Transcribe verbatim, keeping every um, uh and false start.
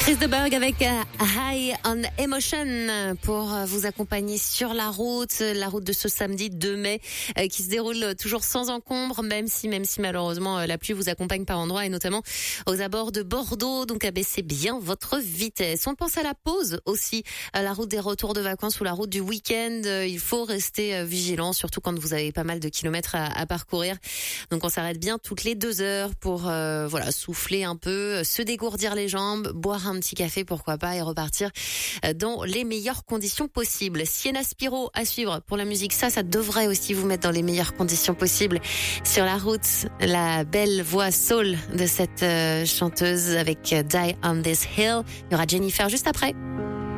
Chris de Berg avec euh, High on Emotion pour euh, vous accompagner sur la route, la route de ce samedi deux mai euh, qui se déroule toujours sans encombre, même si, même si malheureusement euh, la pluie vous accompagne par endroits et notamment aux abords de Bordeaux. Donc abaissez bien votre vitesse. On pense à la pause aussi, à la route des retours de vacances ou la route du week-end. Euh, il faut rester euh, vigilant, surtout quand vous avez pas mal de kilomètres à, à parcourir. Donc on s'arrête bien toutes les deux heures pour euh, voilà souffler un peu, se dégourdir les jambes, boire un petit café pourquoi pas et repartir dans les meilleures conditions possibles. Sienna Spiro à suivre pour la musique, ça ça devrait aussi vous mettre dans les meilleures conditions possibles sur la route. La belle voix soul de cette euh, chanteuse avec Die on This Hill. Il y aura Jennifer juste après.